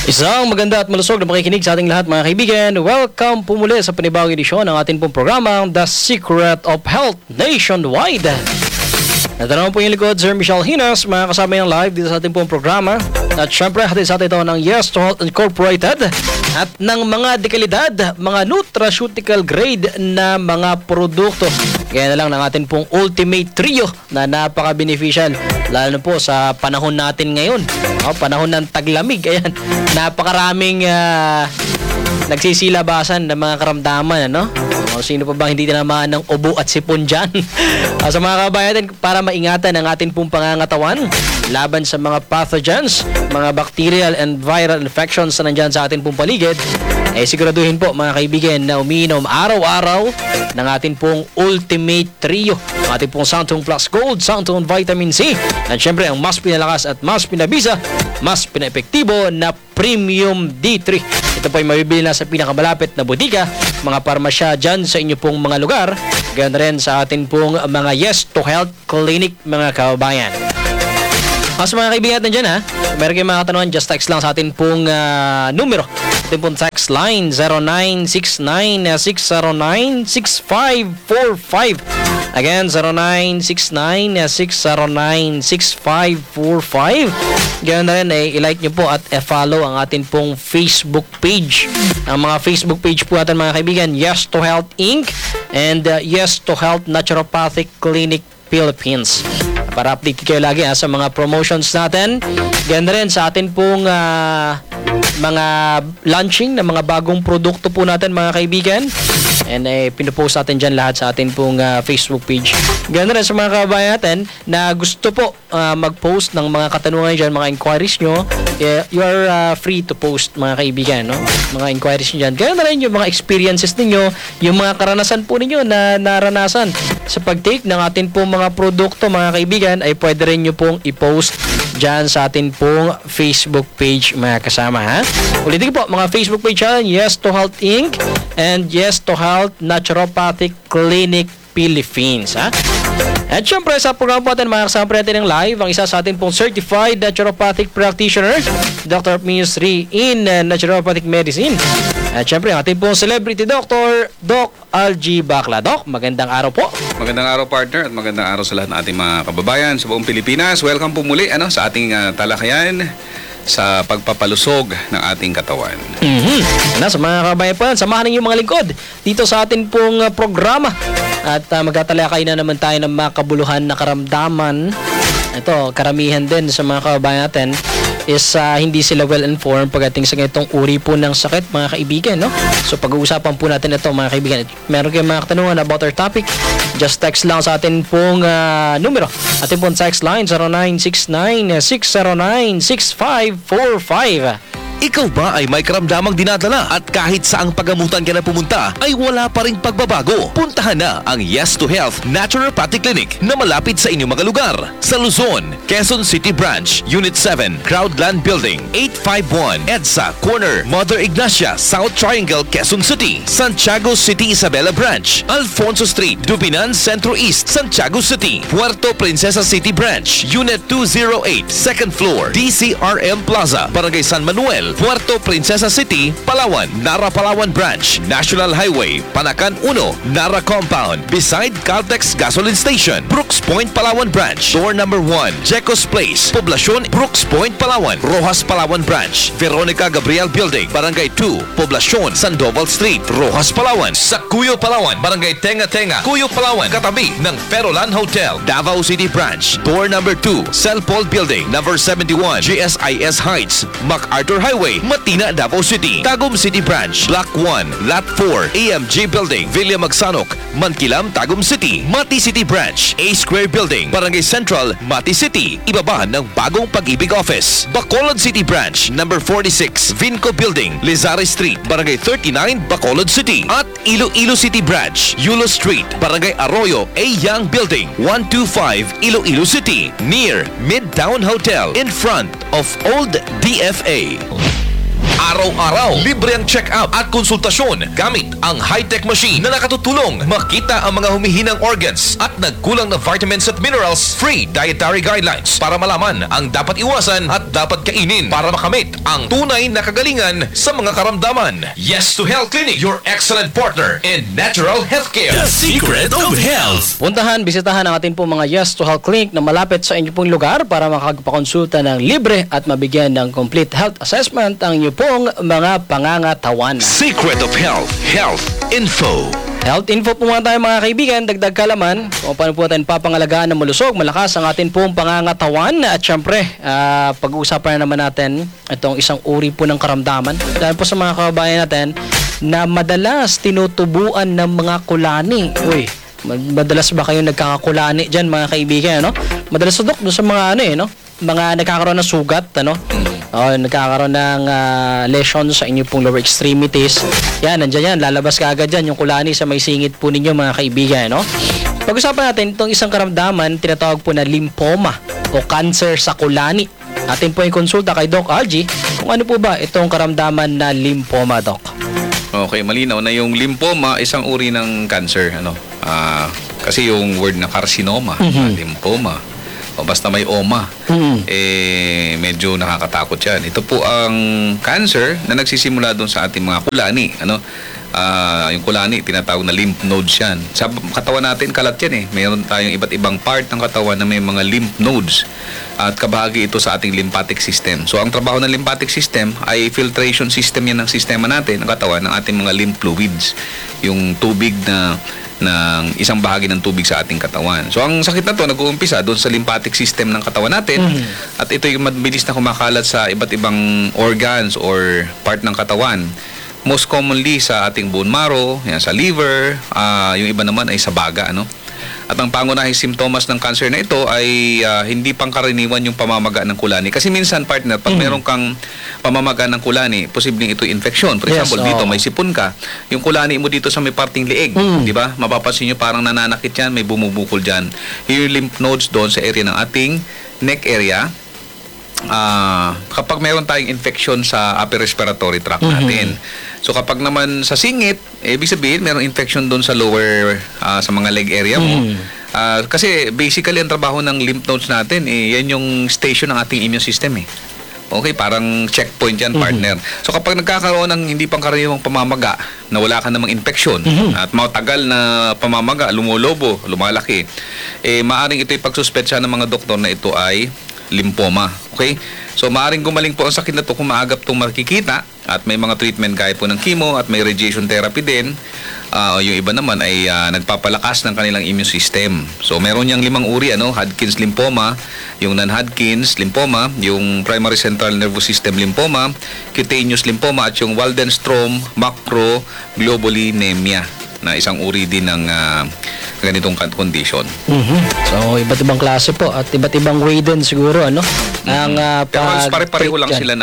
Isang maganda at malusog na makikinig sa ating lahat mga kaibigan. Welcome po muli sa panibagong edisyon ng ating pong programang The Secret of Health Nationwide. Ito naman po yung likod, Sir Michelle Hinas, mga kasama yung live dito sa ating pong programa. At syempre, hatid sa atin ito ng Yes to Health Incorporated at ng mga dekalidad, mga nutraceutical grade na mga produkto. Kaya na lang ng ating pong Ultimate Trio na napaka-beneficial. Lalo na po sa panahon natin ngayon. Panahon ng taglamig. Ayan, napakaraming nagsisilabasan ng mga karamdaman. Sino pa bang hindi tinamaan ng ubo at sipon dyan? Sa mga kabayan, para maingatan ang ating pong pangangatawan laban sa mga pathogens, mga bacterial and viral infections na nandyan sa ating pong paligid, siguraduhin po mga kaibigan na umiinom araw-araw ng ating pong Ultimate Trio. Ang ating pong Santung Plus Gold, Santung Vitamin C, at syempre ang mas pinalakas at mas pinabisa, mas pinaepektibo na Premium D3. Ito po ay mabibili na sa pinakamalapit na bodega, mga parmasya dyan sa inyo pong mga lugar, ganoon rin sa atin pong mga Yes to Health Clinic mga kababayan. Sa mga kaibigan natin dyan meron kayong mga katanungan, just text lang sa atin pong numero. Atin pong text line 0969-609-6545. Again, 0969-609-6545. Ganoon na rin, i-like nyo po at follow ang atin pong Facebook page. Ang mga Facebook page po natin mga kaibigan, Yes to Health Inc. and Yes to Health Naturopathic Clinic Philippines. Para update kayo lagi sa mga promotions natin. Ganda rin sa atin pong mga launching ng mga bagong produkto po natin mga kaibigan. And pinupost natin dyan lahat sa atin pong Facebook page. Ganda rin sa mga kababayan natin na gusto po mag-post ng mga katanungan dyan, mga inquiries nyo. You are free to post mga kaibigan, no? Mga inquiries nyo dyan. Ganda rin yung mga experiences ninyo, yung mga karanasan po ninyo na naranasan sa pag-take ng atin pong mga produkto mga kaibigan, ay pwede rin nyo pong i-post dyan sa atin pong Facebook page mga kasama. Ulitin ko po, mga Facebook page yan, Yes to Health Inc. and Yes to Health Naturopathic Clinic Philippines. At syempre sa program po natin mga kasama natin ng live, ang isa sa atin pong Certified Naturopathic Practitioner, Dr. Ministry in Naturopathic Medicine. At syempre ang ating pong Celebrity Doctor, Doc Algie Bacla. Doc, magandang araw po. Magandang araw partner at magandang araw sa lahat ng ating mga kababayan sa buong Pilipinas. Welcome po muli sa ating talakayan sa pagpapalusog ng ating katawan. Sa mga kababayan po, samahan niyo mga lingkod dito sa atin pong programa. At magtatalakay na naman tayo ng mga kabuluhan na karamdaman. Ito, karamihan din sa mga kababayan natin is hindi sila well-informed pagdating sa ganitong uri po ng sakit mga kaibigan, no? So pag-uusapan po natin ito mga kaibigan. Meron kayong mga katanungan about our topic, just text lang sa atin pong numero. Atin pong text line 0969-609-6545. Ikaw ba ay may karamdamang dinadala at kahit saang pagamutan ka na pumunta ay wala pa ring pagbabago? Puntahan na ang Yes to Health Naturopathic Clinic na malapit sa inyong mga lugar. Sa Luzon, Quezon City Branch, Unit 7, Crowdland Building, 851 EDSA Corner, Mother Ignacia, South Triangle, Quezon City. Santiago City Isabela Branch, Alfonso Street, Dubinan Centro East, Santiago City. Puerto Princesa City Branch, Unit 208, Second Floor, DCRM Plaza, Barangay San Manuel, Puerto Princesa City, Palawan, Nara Palawan Branch, National Highway, Panacan 1, Nara Compound, beside Caltex Gasoline Station, Brooks Point, Palawan Branch, Door number 1, Jecos Place, Poblacion, Brooks Point, Palawan, Rojas Palawan Branch, Veronica Gabriel Building, Barangay 2, Poblacion, Sandoval Street, Rojas Palawan, sa Cuyo Palawan, Barangay Tenga Tenga, Cuyo Palawan, katabi ng Ferolan Hotel, Davao City Branch, Door number 2, Cell Paul Building, number 71, GSIS Heights, MacArthur Highway, Matina, Davao City. Tagum City Branch, Block 1, Lot 4, AMG Building, Villa Magsanok, Mankilam, Tagum City. Mati City Branch, A Square Building, Barangay Central, Mati City. Ibaba ng Bagong Pag-ibig Office. Bacolod City Branch, number 46, Vinco Building, Lizare Street, Barangay 39, Bacolod City. At Iloilo City Branch, Yulo Street, Barangay Arroyo, A Young Building, 125, Iloilo City. Near Midtown Hotel, in front of Old DFA. Araw-araw, libre ang check-up at konsultasyon gamit ang high-tech machine na nakatutulong makita ang mga humihinang organs at nagkulang na vitamins at minerals. Free dietary guidelines para malaman ang dapat iwasan at dapat kainin para makamit ang tunay na kagalingan sa mga karamdaman. Yes to Health Clinic, your excellent partner in natural healthcare. The secret of health. Puntahan, bisitahan ang atin pong mga Yes to Health Clinic na malapit sa inyo pong lugar para makapagpakonsulta ng libre at mabigyan ng complete health assessment ang inyo pong mga pangangatawan. Secret of Health, Health Info. Health info po muna tayo mga kaibigan, dagdag kalaman kung paano po natin papangalagaan ng malusog, malakas ang atin pong pangangatawan. At syempre, pag-uusapan na naman natin itong isang uri po ng karamdaman. Dahil po sa mga kababayan natin na madalas tinutubuan ng mga kulani. Uy, madalas ba kayo nagkakakulani dyan mga kaibigan, no? Madalas sa doon sa mga no? Mga nagkakaroon ng sugat, nagkakaroon ng lesion sa inyo pong lower extremities. Yan, nandiyan yan. Lalabas ka agad dyan yung kulani sa may singit po ninyo mga kaibigan, no? Pag-usapan natin itong isang karamdaman, tinatawag po na lymphoma o cancer sa kulani. Atin po yung konsulta kay Doc Algie kung ano po ba itong karamdaman na lymphoma, Doc. Okay, malinaw na yung lymphoma, isang uri ng cancer. Kasi yung word na carcinoma, lymphoma, o basta may oma, medyo nakakatakot yan. Ito po ang cancer na nagsisimula doon sa ating mga kulani. Yung kulani, tinatawag na lymph nodes yan. Sa katawan natin, kalat yan eh. Mayroon tayong iba't ibang part ng katawan na may mga lymph nodes. At kabahagi ito sa ating lymphatic system. So, ang trabaho ng lymphatic system ay filtration system yan ng sistema natin, ng katawan, ng ating mga lymph fluids. Yung tubig ng isang bahagi ng tubig sa ating katawan. So, ang sakit na to nag-uumpisa doon sa lymphatic system ng katawan natin. At ito yung mabilis na kumakalat sa iba't ibang organs or part ng katawan. Most commonly sa ating bone marrow, yan, sa liver, yung iba naman ay sa baga, At ang pangunahing simptomas ng cancer na ito ay hindi pangkaraniwan yung pamamaga ng kulani. Kasi minsan, partner, pag meron kang pamamaga ng kulani, posibleng ito infeksyon. For example, dito may sipon ka. Yung kulani mo dito sa may parting liig, di ba? Mapapansin nyo parang nananakit yan, may bumubukol dyan. Yung lymph nodes doon sa area ng ating neck area. Kapag meron tayong infection sa upper respiratory tract natin. So kapag naman sa singit, ibig sabihin merong infection doon sa lower, sa mga leg area mo. Kasi basically ang trabaho ng lymph nodes natin, yan yung station ng ating immune system Okay, parang checkpoint yan, partner. So kapag nagkakaroon ng hindi pangkaraniwang pamamaga, na wala ka namang infeksyon, at matagal na pamamaga, lumolobo, lumalaki, maaring ito'y pagsuspetsa ng mga doktor na ito ay lymphoma. Okay? So, maaaring gumaling po ang sakit na to kung maagap itong makikita at may mga treatment gaya po ng chemo at may radiation therapy din. Yung iba naman ay nagpapalakas ng kanilang immune system. So, meron niyang 5 uri, Hodgkin's lymphoma, yung non-Hodgkin's lymphoma, yung primary central nervous system lymphoma, cutaneous lymphoma, at yung Waldenstrom macroglobulinemia na isang uri din ng ganitong condition. So, iba't ibang klase po at iba't ibang way din siguro, Ang pero pare-pareho lang sila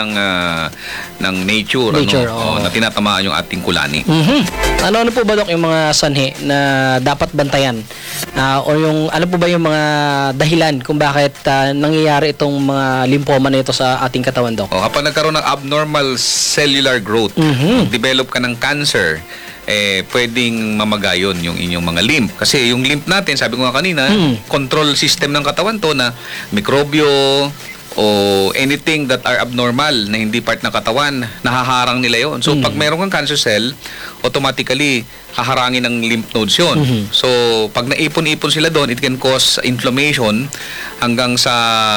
ng nature, na tinatamaan yung ating kulani. Ano po ba, Dok, yung mga sanhi na dapat bantayan? O yung, ano po ba yung mga dahilan kung bakit nangyayari itong mga lymphoma na ito sa ating katawan, Dok? Kapag nagkaroon ng abnormal cellular growth, develop ka ng cancer, pwedeng mamagayon yung inyong mga lymph. Kasi yung lymph natin, sabi ko nga kanina, control system ng katawan to na mikrobyo o anything that are abnormal na hindi part ng katawan, nahaharang nila yon. So, pag meron kang cancer cell, automatically, haharangin ng lymph nodes yun. So, pag naipon-ipon sila doon, it can cause inflammation hanggang sa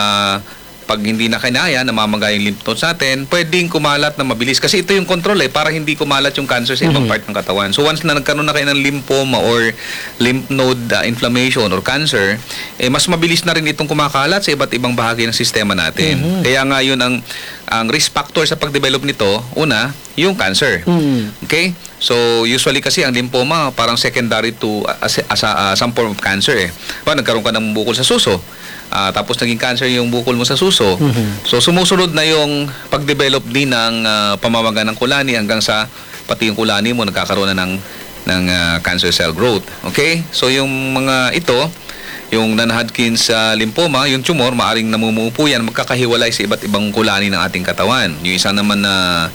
pag hindi na kinaya, namamaga yung lymph nodes natin, pwedeng kumalat na mabilis. Kasi ito yung control para hindi kumalat yung cancer sa ibang part ng katawan. So once na nagkaroon na kayo ng lymphoma or lymph node inflammation or cancer, mas mabilis na rin itong kumakalat sa iba't ibang bahagi ng sistema natin. Kaya nga yun ang risk factor sa pag-develop nito, una, yung cancer. Okay? So usually kasi ang lymphoma parang secondary to some form of cancer nagkaroon ka ng bukol sa suso. Tapos naging cancer yung bukol mo sa suso. So sumusunod na yung pag-develop din ng pamamaga ng kulani hanggang sa pati yung kulani mo nagkakaroon na ng cancer cell growth. Okay? So yung mga ito, yung non-Hodgkin's lymphoma, yung tumor, maaring namumuo po yan, magkakahiwalay sa iba't ibang kulani ng ating katawan. Yung isa naman na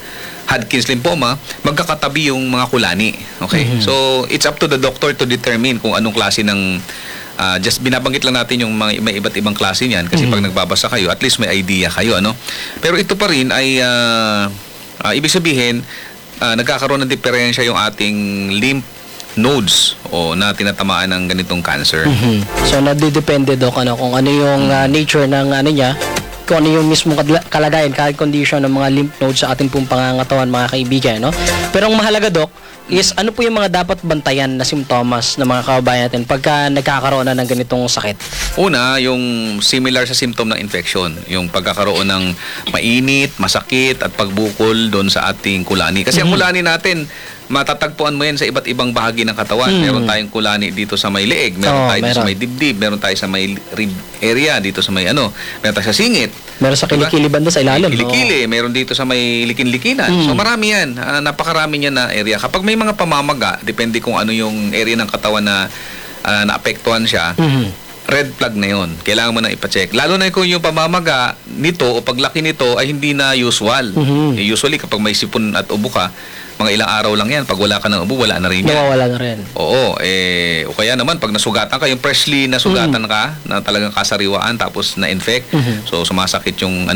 Hodgkin's lymphoma, magkakatabi yung mga kulani. Okay? So, it's up to the doctor to determine kung anong klase ng just binabanggit lang natin yung mga may iba't ibang klase niyan kasi pag nagbabasa kayo, at least may idea kayo, ano? Pero ito pa rin ay ibig sabihin nagkakaroon ng diferensya yung ating lymph nodes o na tinatamaan ng ganitong cancer. So, nadidepende, Doc, kung ano yung nature ng niya, kung ano yung mismong kalagayan, kahit condition ng mga lymph nodes sa ating pong pangangatawan, mga kaibigan, no? Pero ang mahalaga, Doc, is ano po yung mga dapat bantayan na simptomas ng mga kababayan natin pagka nagkakaroon na ng ganitong sakit? Una, yung similar sa symptom ng infection, yung pagkakaroon ng mainit, masakit at pagbukol doon sa ating kulani. Kasi ang kulani natin, matatagpuan mo yan sa iba't ibang bahagi ng katawan. Meron tayong kulani dito sa may leeg, meron tayo dito sa may dibdib, meron tayo sa may rib area, dito sa may meron tayo sa singit. Meron sa kilikili banda sa ilalim. Kilikili, meron dito sa may likin-likinan. So marami yan, napakarami niyan na area. Kapag may mga pamamaga, depende kung ano yung area ng katawan na naapektuhan siya, red flag na yon. Kailangan mo na ipacheck. Lalo na kung yung pamamaga nito o paglaki nito ay hindi na usual. Usually kapag may sipon at ubo ka, mga ilang araw lang yan. Pag wala ka ng ubo, wala na rin yan. Nawawala na rin. Oo. O kaya naman, pag nasugatan ka, yung freshly nasugatan ka, na talagang kasariwaan, tapos na-infect, so sumasakit yung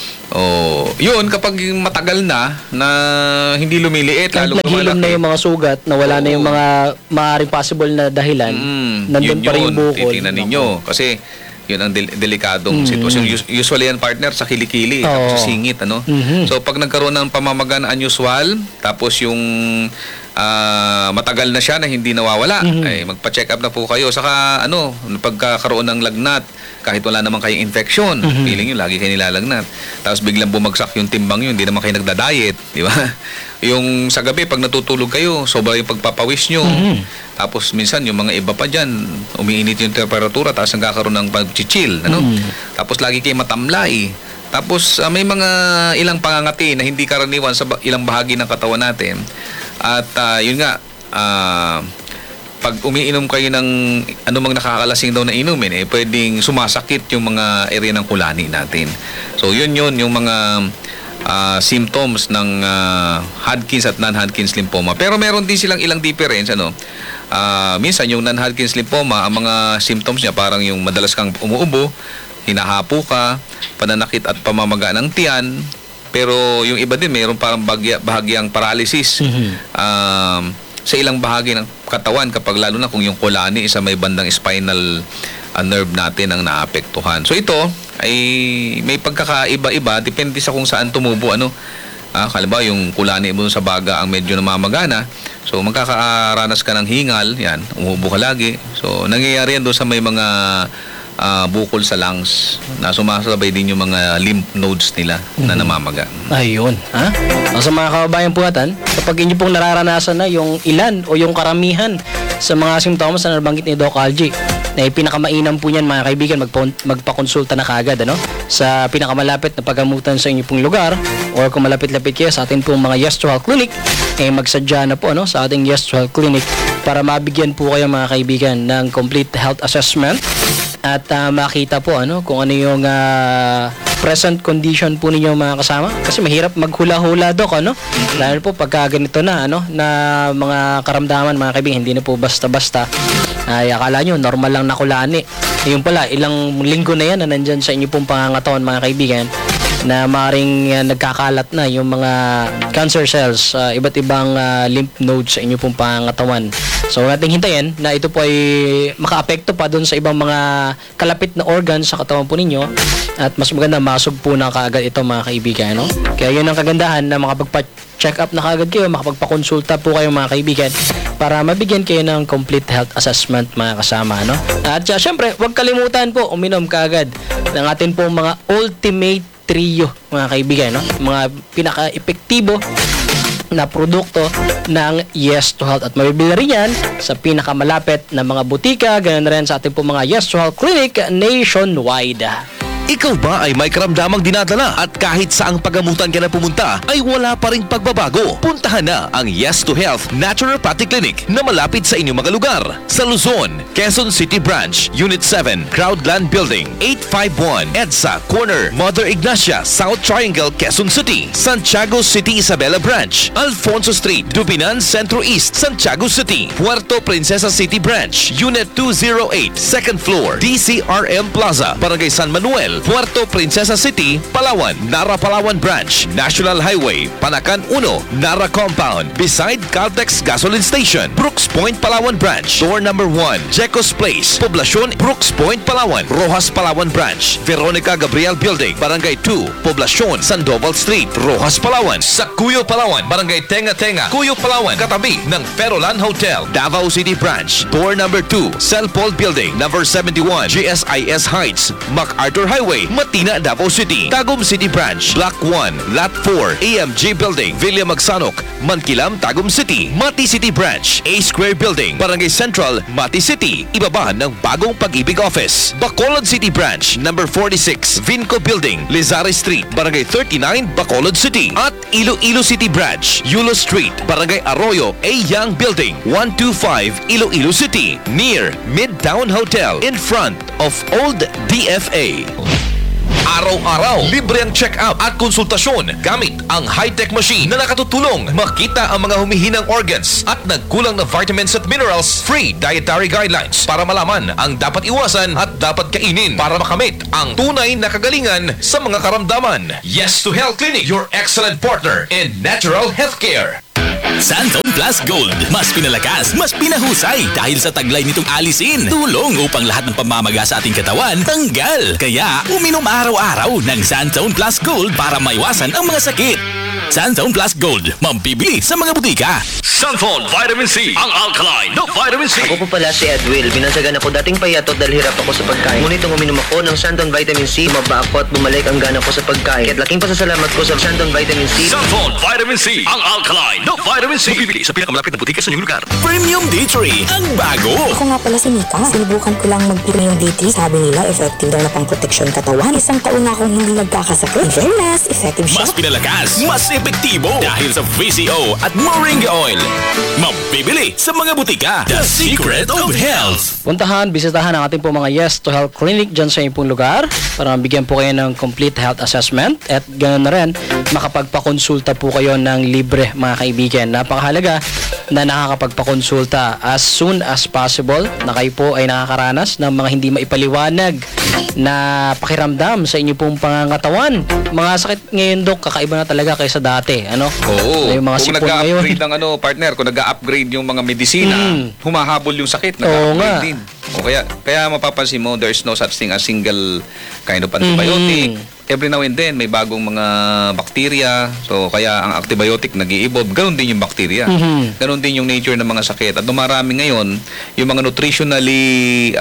yun, kapag matagal na hindi lumiliit, Kahit lalo naghilom na yung mga sugat, nawala na yung mga maaaring possible na dahilan, nandun pa rin yung bukol. Titingnan ninyo. Kasi, yun ang delikadong sitwasyon. Usually yan, partner, sa kilikili, tapos sa singit, So, pag nagkaroon ng pamamaga na unusual, tapos yung matagal na siya na hindi nawawala, ay magpa-check up na po kayo. Saka, pagkakaroon ng lagnat, kahit wala naman kayong infection, feeling nyo, lagi kayo nilalagnat. Tapos biglang bumagsak yung timbang yun, hindi naman kayo nagda-diet, di ba? Yung sa gabi, pag natutulog kayo, sobra yung pagpapawis nyo. Tapos minsan, yung mga iba pa dyan, umiinit yung temperatura, tapos nagkakaroon ng pag-chill, Tapos lagi kayo matamlay. Tapos may mga ilang pangangati na hindi karaniwan sa ilang bahagi ng katawan natin. At yun nga, pag umiinom kayo ng anumang nakakalasing daw na inumin, pwedeng sumasakit yung mga area ng kulani natin. So yun yung mga symptoms ng Hodgkin's at non-Hodgkin's lymphoma. Pero meron din silang ilang difference, minsan yung non-Hodgkin's lymphoma, ang mga symptoms niya parang yung madalas kang umuubo, hinahapo ka, pananakit at pamamaga ng tiyan. Pero yung iba din, mayroon parang bahagyang paralysis sa ilang bahagi ng katawan, kapag lalo na kung yung kulani sa may bandang spinal nerve natin ang naapektuhan. So ito ay may pagkakaiba-iba, depende sa kung saan tumubo. Halimbawa yung kulani mo sa baga ang medyo namamagana, so magkakaranas ka ng hingal, yan, umuubo ka lagi. So nangyayari yan doon sa may mga bukol sa lungs na sumasabay din yung mga lymph nodes nila na namamaga. Ayun. Sa mga kababayan po natin, kapag inyo pong nararanasan na yung ilan o yung karamihan sa mga simptomas na nabanggit ni Doc Algie, na pinakamainam po niyan, mga kaibigan, magpakonsulta na kagad sa pinakamalapit na paggamutan sa inyo pong lugar, or kung malapit-lapit kayo sa atin pong mga Yes to Health Clinic, magsadya na po sa ating Yes to Health Clinic para mabigyan po kayo, mga kaibigan, ng complete health assessment at makita po kung ano yung present condition po ninyo, mga kasama, kasi mahirap maghula-hula, Doc, lalo po pagka ganito na na mga karamdaman, mga kaibigan, hindi na po basta-basta ay akala nyo normal lang na kulani. Yung pala, ilang linggo na yan na nandyan sa inyo pong pangangatawan, mga kaibigan, na maring nagkakalat na yung mga cancer cells, iba't ibang lymph nodes sa inyo pong pangangatawan. So nating hintayin na ito po ay makaapekto pa doon sa ibang mga kalapit na organs sa katawan po ninyo, at mas maganda masog po na kaagad ito, mga kaibigan. Kaya yun ang kagandahan na makapagpa-check up na kaagad kayo, makapagpakonsulta po kayo, mga kaibigan, para mabigyan kayo ng complete health assessment, mga kasama. At syempre, huwag kalimutan po uminom kaagad ng atin pong mga ultimate trio, mga kaibigan, mga pinaka-epektibo na produkto ng Yes to Health, at mabibili rin yan sa pinakamalapit na mga butika, ganun rin sa ating po mga Yes to Health Clinic nationwide. Ikaw ba ay may karamdamang dinadala at kahit saang pagamutan ka na pumunta ay wala pa ring pagbabago? Puntahan na ang Yes to Health Naturopathic Clinic na malapit sa inyong mga lugar. Sa Luzon, Quezon City Branch, Unit 7, Crowdland Building, 851 EDSA Corner, Mother Ignacia, South Triangle, Quezon City. Santiago City Isabela Branch, Alfonso Street, Dubinan Centro East, Santiago City. Puerto Princesa City Branch, Unit 208, Second Floor, DCRM Plaza, Barangay San Manuel, Puerto Princesa City, Palawan. Nara Palawan Branch, National Highway, Panakan 1, Nara Compound, beside Caltex Gasoline Station. Brooks Point Palawan Branch, Door number 1, Jecos Place, Poblacion, Brooks Point Palawan. Rojas Palawan Branch, Veronica Gabriel Building, Barangay 2, Poblacion, Sandoval Street, Rojas Palawan. Sa Cuyo Palawan, Barangay Tenga Tenga, Cuyo Palawan, katabi ng Ferolan Hotel. Davao City Branch, Door number 2, Celpol Building, number 71, GSIS Heights, MacArthur Highway, Matina, Davao City. Tagum City Branch, Block 1, Lot 4, AMG Building, Villa Magsanok, Mankilam, Tagum City. Mati City Branch, A Square Building, Barangay Central, Mati City. Ibaba ng Bagong Pag-ibig Office. Bacolod City Branch, number 46, Vinco Building, Lizari Street, Barangay 39, Bacolod City. At Iloilo City Branch, Yulo Street, Barangay Arroyo, A Young Building, 125, Iloilo City. Near Midtown Hotel, in front of Old DFA. Araw-araw, libre ang check-up at konsultasyon gamit ang high-tech machine na nakatutulong makita ang mga humihinang organs at nagkulang na vitamins at minerals. Free dietary guidelines para malaman ang dapat iwasan at dapat kainin para makamit ang tunay na kagalingan sa mga karamdaman. Yes to Health Clinic, your excellent partner in natural healthcare. Santon Plus Gold. Mas pinalakas, mas pinahusay dahil sa taglay nitong alisin. Tulong upang lahat ng pamamaga sa ating katawan tanggal. Kaya uminom araw-araw ng Santon Plus Gold para maiwasan ang mga sakit. Santon Plus Gold, mambibili sa mga butika. Santon Vitamin C, ang alkaline na vitamin C. Ako po pala si Edwil. Binansagan ako dating payatot dahil hirap ako sa pagkain. Ngunit nung uminom ako ng Santon Vitamin C, maba ako at bumalik ang gana ko sa pagkain. Kaya't laking pasasalamat ko sa Santon Vitamin C. Santon Vitamin C, ang alkaline na vitamin C. Mabibili sa pinakamalapit na butika sa inyong lugar. Premium D3, ang bago. Ako nga pala si Mika. Sinubukan ko lang mag-premium D3. Sabi nila, effective daw na pang proteksyon katawan. Isang taon na akong hindi nagkakasakit. In fairness, effective siya. Mas pinalakas, mas epektibo dahil sa VCO at Moringa Oil. Mabibili sa mga butika. The Secret of Health. Puntahan, bisitahan ang ating po mga Yes to Health Clinic dyan sa inyong pong lugar para mabigyan po kayo ng complete health assessment at ganoon na rin makapagpakonsulta po kayo ng libre mga kaibigan. Napakahalaga na nakakapagpakonsulta as soon as possible na kayo po ay nakakaranas ng mga hindi maipaliwanag na pakiramdam sa inyo pong pangangatawan. Mga sakit ngayon, Dok, kakaiba na talaga kaysa dati. Ano? Oo. Yung mga Kung sipon ngayon. nag-upgrade ng partner, kung nag-upgrade yung mga medisina, humahabol yung sakit, Oo nga. nag-upgrade din. O kaya mapapansin mo, there's no such thing as single kind of antibiotic. Every now and then, may bagong mga bakterya. So, kaya ang antibiotic nag-i-evolve. Ganon din yung bakterya. Ganon din yung nature ng mga sakit. At dumarami ngayon, yung mga nutritionally,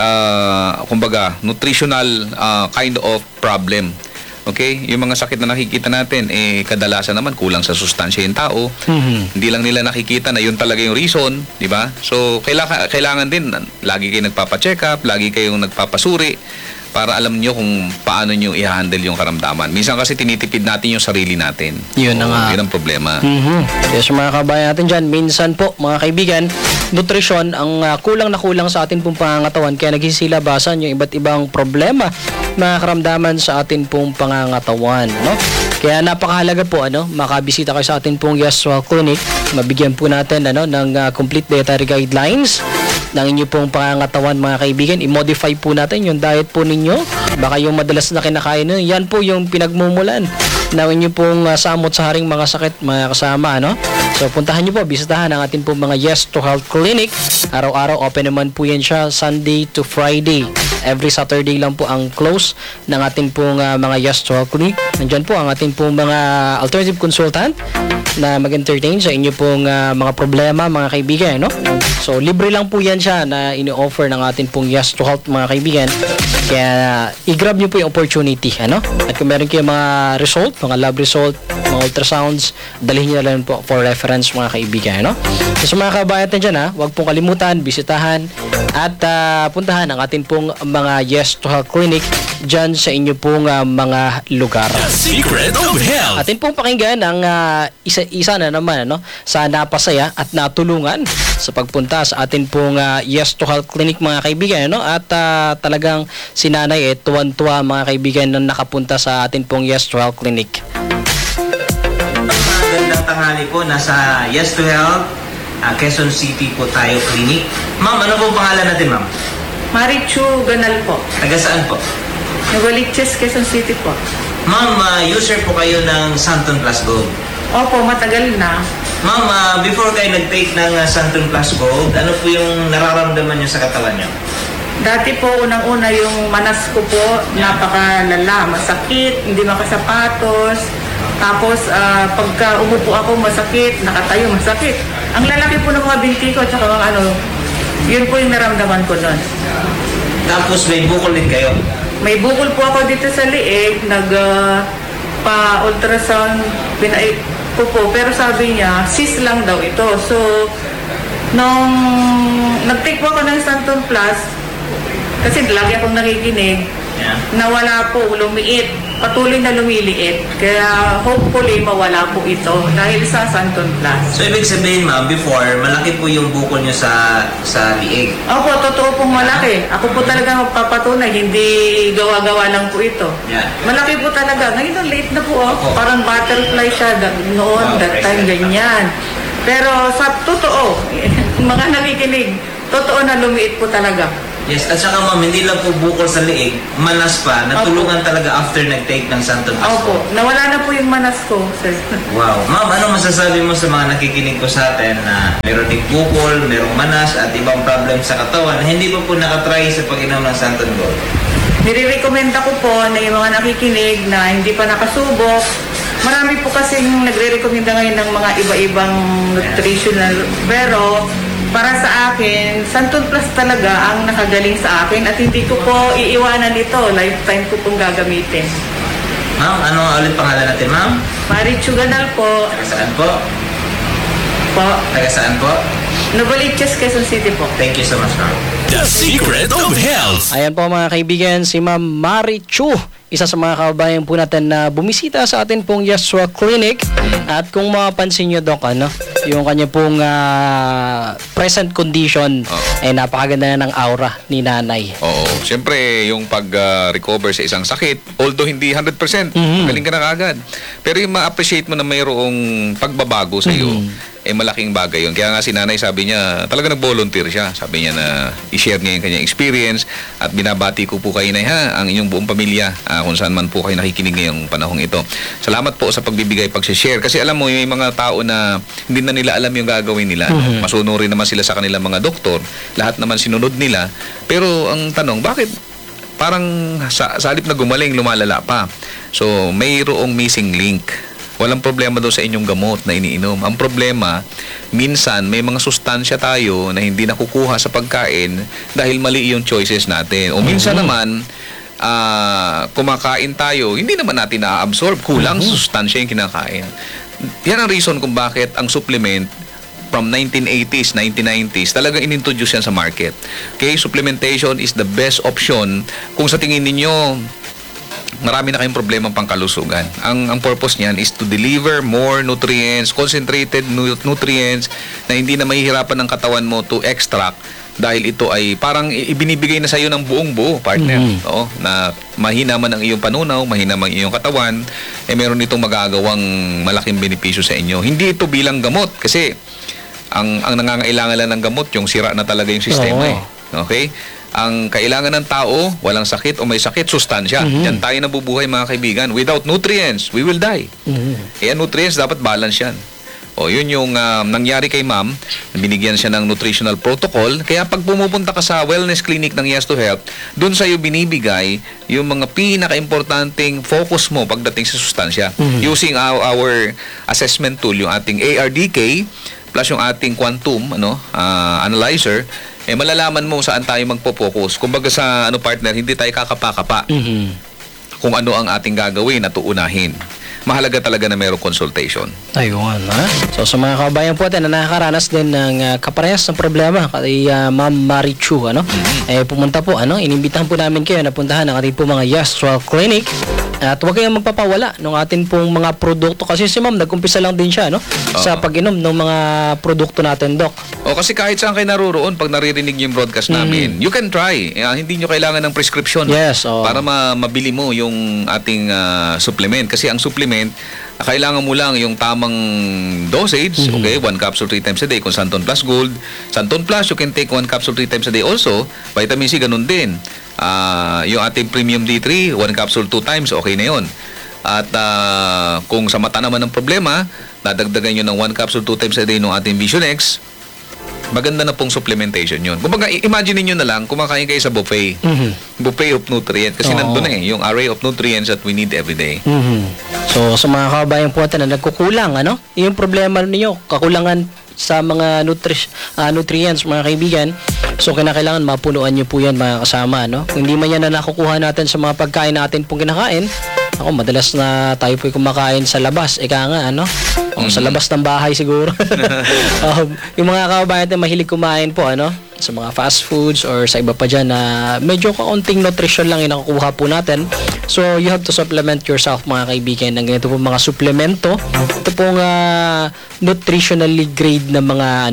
nutritional kind of problem. Okay? Yung mga sakit na nakikita natin, kadalasan naman kulang sa sustansya yung tao. Hindi lang nila nakikita na yun talaga yung reason, di ba? So, kailangan din, lagi kayong nagpapacheck up, lagi kayong nagpapasuri, para alam nyo kung paano nyo i-handle yung karamdaman. Minsan kasi tinitipid natin yung sarili natin. Yun na nga. Yun ang problema. Kaya sa mga kabayan natin dyan, minsan po, mga kaibigan, nutrisyon ang kulang na kulang sa atin pong pangangatawan. Kaya nagsisilabasan yung iba't ibang problema na karamdaman sa atin pong pangangatawan. No? Kaya napakahalaga po, makabisita kayo sa atin pong Yes to Health Clinic. Mabigyan po natin ng complete dietary guidelines ng inyo pong pangangatawan, mga kaibigan. I-modify po natin yung diet po ninyo. Baka yung madalas na kinakain nyo, yan po yung pinagmumulan na inyo pong samot sa haring mga sakit, mga kasama. So puntahan nyo po, bisitahan ang ating pong mga Yes to Health Clinic. Araw-araw open naman po yan siya, Sunday to Friday. Every Saturday lang po ang close ng ating pong mga Yes to Health Clinic. Nandyan po ang ating pong mga alternative consultant na mag-entertain sa inyo pong mga problema, mga kaibigan. So libre lang po yan siya na ini-offer ng ating pong Yes to Health, mga kaibigan. Kaya i-grab nyo po yung opportunity. At kung meron kayong mga result, mga lab result, mga ultrasounds, dalhin nyo na lang po for reference mga kaibigan, no? So, sa mga kabayan na dyan, huwag pong kalimutan, bisitahan at puntahan ang atin pong mga Yes to Health Clinic dyan sa inyo pong mga lugar. The Secret of Health. Atin pong pakinggan ang isa na naman sa napasaya at natulungan sa pagpunta sa atin pong Yes to Health Clinic mga kaibigan, at talagang si Nanay tuwan-tuwa mga kaibigan na nakapunta sa atin pong Yes to Health Clinic. Magandang tanghali po, nasa Yes to Health, Quezon City po tayo clinic. Ma'am, ano po pangalan natin, ma'am? Marichu Ganal po. Taga saan po? Novaliches, Quezon City po. Ma'am, user po kayo ng Santon Plus Gold. Opo, matagal na. Ma'am, before kayo nag-take ng Santon Plus Gold, ano po yung nararamdaman nyo sa katawan nyo? Dati po, unang-una yung manas ko po, napakalala, masakit, hindi makasapatos. Tapos, pagka umupo ako, masakit, nakatayo, masakit. Ang lalaki po ng mga binti ko, tsaka mga yun po yung naramdaman ko nun. Tapos may bukol din kayo. May bukol po ako dito sa liig, pa-ultrasound, pinaik ko po, pero sabi niya, cyst lang daw ito. So, nung nag-take po ako ng Santon Plus, kasi lagi akong nakikinig, nawala po, lumiit, patuloy na lumiliit. Kaya hopefully mawala po ito dahil sa Santon Plus. So, ibig sabihin, ma'am, before, malaki po yung bukol nyo sa liig. Opo, totoo pong malaki. Ako po talaga magpapatunay, hindi gawa-gawa lang po ito. Yeah. Malaki po talaga. Ngayon, ang liit na po. Opo. Parang butterfly siya noon, Wow, that time, ganyan. Pero sa totoo, mga nakikinig, totoo na lumiit po talaga. Yes, at saka ma'am, hindi lang po bukol sa liig, manas pa, natulungan talaga after nag-take ng Santon Plus. Opo, nawala na po yung manas ko, sir. Wow. Ma'am, ano masasabi mo sa mga nakikinig ko sa atin na mayroon ding bukol, mayroong manas at ibang problem sa katawan na hindi pa po nakatry sa pag-inom ng Santon Gold? Nire-recommenda ko po na yung mga nakikinig na hindi pa nakasubok. Marami po kasing nagre-recommenda ngayon ng mga iba-ibang nutritional. Pero para sa akin, Santon Plus talaga ang nakagaling sa akin at hindi ko po iiwanan ito. Lifetime ko pong gagamitin. Ma'am, ano ulit pangalan natin, ma'am? Marichu Ganal po. Taga saan po? Po. Taga saan po? Novaliches, Quezon City po. Thank you so much, ma'am. The Secret of Health. Ayan po mga kaibigan, si Ma'am Marichu, isa sa mga kababayan po natin na bumisita sa atin pong Yeswa Clinic. At kung mapapansin nyo, Doc, yung kanya pong present condition, ay napakaganda na ng aura ni Nanay. Oo. Siyempre, yung pag-recover sa isang sakit, although hindi 100%, galing ka na kagad. Pero yung ma-appreciate mo na mayroong pagbabago sa iyo, malaking bagay yun. Kaya nga si Nanay, sabi niya, talaga nag-volunteer siya. Sabi niya na i-share niya yung kanyang experience at binabati ko po kayo, Nay, ang inyong buong pamilya, kung saan man po kayo nakikinig ngayong panahong ito. Salamat po sa pagbibigay, pag-share. Kasi alam mo, may mga tao na hindi na nila alam yung gagawin nila. Masunurin naman sila sa kanilang mga doktor. Lahat naman sinunod nila. Pero ang tanong, bakit parang sa halip na gumaling, lumalala pa? So, mayroong missing link. Walang problema daw sa inyong gamot na iniinom. Ang problema, minsan may mga sustansya tayo na hindi nakukuha sa pagkain dahil mali yung choices natin. O minsan naman, kumakain tayo, hindi naman natin na-absorb. Kulang sustansya yung kinakain. Yan ang reason kung bakit ang supplement from 1980s, 1990s, talagang inintroduce yan sa market. Okay, supplementation is the best option kung sa tingin ninyo marami na kayong problema pang kalusugan. Ang purpose niyan is to deliver more nutrients, concentrated nutrients na hindi na mahihirapan ng katawan mo to extract dahil ito ay parang ibinibigay na sa iyo ng buong buo, partner. Oo, na mahina man ang iyong panunaw, mahina man ang iyong katawan, meron itong magagawang malaking benepisyo sa inyo. Hindi ito bilang gamot kasi ang nangangailangan lang ng gamot yung sira na talaga yung sistema. Okay? Ang kailangan ng tao, walang sakit o may sakit, sustansya. Yan tayo nabubuhay, mga kaibigan. Without nutrients, we will die. Kaya nutrients, dapat balance yan. O, yun yung nangyari kay ma'am. Binigyan siya ng nutritional protocol. Kaya pag pumupunta ka sa wellness clinic ng Yes to Health, doon sa'yo binibigay yung mga pinaka-importanting focus mo pagdating sa sustansya. Using our assessment tool, yung ating ARDK, plus yung ating quantum analyzer, malalaman mo saan tayo magpo-focus. Kumbaga sa partner, hindi tayo kakapa-kapa kung ano ang ating gagawin at uunahin. mahalaga talaga na mayroong consultation. Ayun, ha? So, sa mga kabayan po natin na nakakaranas din ng kaparehas ng problema kay Ma'am Marichu, ano? Pumunta po, inimbitahan po namin kayo na puntahan ang ating po mga Yes to Health Clinic. At huwag kayong magpapawala ng atin pong mga produkto. Kasi si Ma'am, nag-umpisa lang din siya, sa pag-inom ng mga produkto natin, Doc. O kasi kahit saan kayo naruroon, pag naririnig niyo yung broadcast namin, you can try. Hindi nyo kailangan ng prescription Yes, para mabili mo yung ating supplement. Kasi ang supplement, kailangan mo lang yung tamang dosage, okay? 1 capsule 3 times a day kung Santon Plus Gold. Santon Plus, you can take 1 capsule 3 times a day also. Vitamin C, ganun din. Yung ating Premium D3, 1 capsule 2 times, okay na yun. At kung sa mata naman ang problema, dadagdagan nyo ng 1 capsule 2 times a day ng ating Vision X, maganda na pong supplementation yun. Kumbaga, imagine niyo na lang, kumakain kayo sa buffet. Buffet of nutrients. Kasi nandun yung array of nutrients that we need every day. So, sa mga kabayan po natin na nagkukulang, yung problema niyo, kakulangan sa mga nutrients, mga kaibigan. So, kinakailangan mapunuan nyo po yan, mga kasama, Kung hindi man yan na nakukuha natin sa mga pagkain natin pong kinakain, madalas na tayo po kumakain sa labas. Ika nga, O sa labas ng bahay siguro. Yung mga kababayan natin mahilig kumain po, sa mga fast foods or sa iba pa dyan na medyo kaunting nutrition lang yung nakukuha po natin. So, you have to supplement yourself, mga kaibigan, ng ganito po mga suplemento. Ito pong nutritionally grade na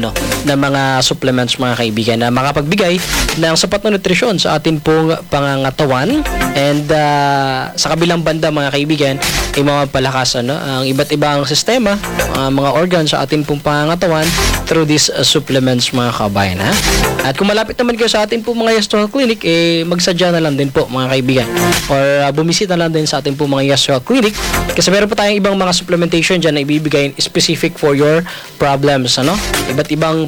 mga supplements, mga kaibigan, na makapagbigay ng sapat na nutrisyon sa atin pong pangangatawan. And sa kabilang banda, mga kaibigan, ay mapapalakas ang iba't ibang sistema, mga organs sa atin pong pangangatawan through these supplements, mga kabayan, ha? At kung malapit naman kayo sa atin po mga Yes to Health Clinic, magsadya na lang din po, mga kaibigan. Or bumisita na lang din sa atin po mga Yes to Health Clinic. Kasi meron pa tayong ibang mga supplementation dyan na ibibigay specific for your problems, Iba't ibang